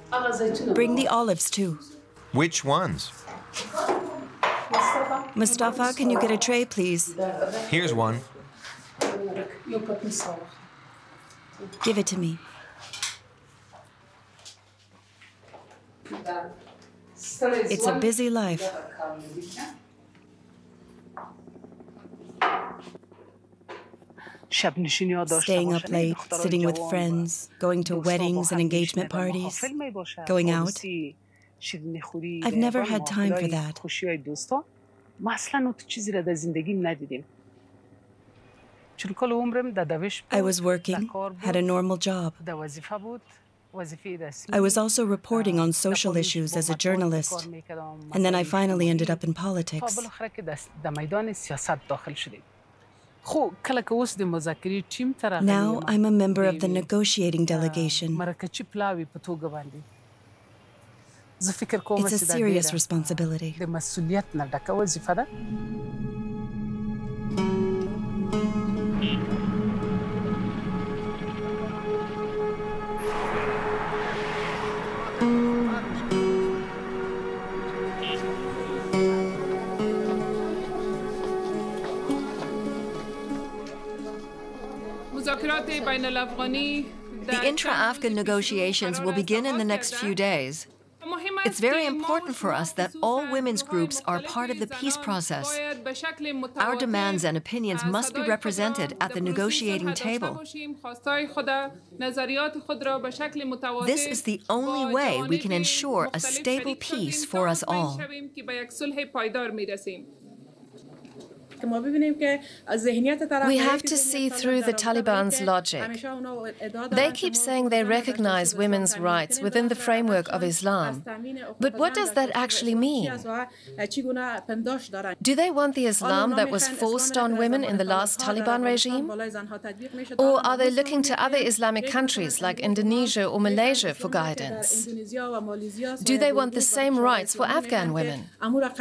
Bring the olives too. Which ones? Mustafa, can you get a tray, please? Here's one. Give it to me. It's a busy life. Staying up late, sitting with friends, going to weddings and engagement parties, going out. I've never had time for that. I was working, had a normal job. I was also reporting on social issues as a journalist, and then I finally ended up in politics. Now I'm a member of the negotiating delegation. It's a serious responsibility. The intra-Afghan negotiations will begin in the next few days. It's very important for us that all women's groups are part of the peace process. Our demands and opinions must be represented at the negotiating table. This is the only way we can ensure a stable peace for us all. We have to see through the Taliban's logic. They keep saying they recognize women's rights within the framework of Islam. But what does that actually mean? Do they want the Islam that was forced on women in the last Taliban regime? Or are they looking to other Islamic countries like Indonesia or Malaysia for guidance? Do they want the same rights for Afghan women?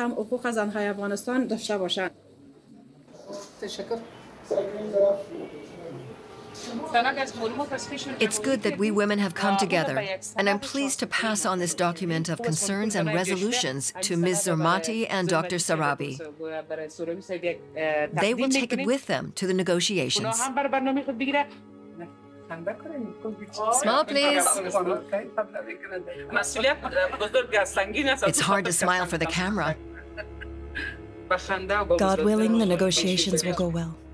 It's good that we women have come together, and I'm pleased to pass on this document of concerns and resolutions to Ms. Zurmati and Dr. Sarabi. They will take it with them to the negotiations. Smile, please. It's hard to smile for the camera. God willing, the negotiations will go well.